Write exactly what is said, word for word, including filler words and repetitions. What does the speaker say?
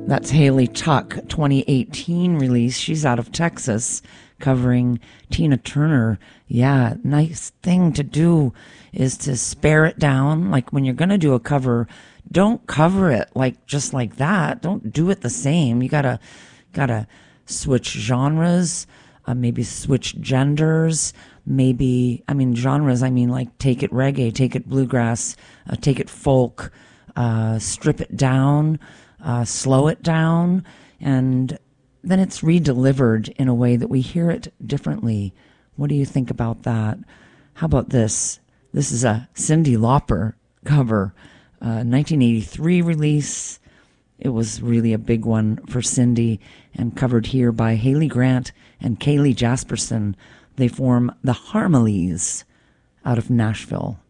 That's Haley Tuck, twenty eighteen release. She's out of Texas, covering Tina Turner. Yeah, nice thing to do is to spare it down. Like when you're going to do a cover, don't cover it like just like that. Don't do it the same. You gotta, gotta switch genres, uh, maybe switch genders, maybe, I mean, genres, I mean, like take it reggae, take it bluegrass, uh, take it folk, uh, strip it down, uh, slow it down, and then it's re-delivered in a way that we hear it differently. What do you think about that? How about this? This is a Cyndi Lauper cover, uh, nineteen eighty-three release. It was really a big one for Cyndi, and covered here by Haley Grant and Kaylee Jasperson. They form the Harmonies out of Nashville.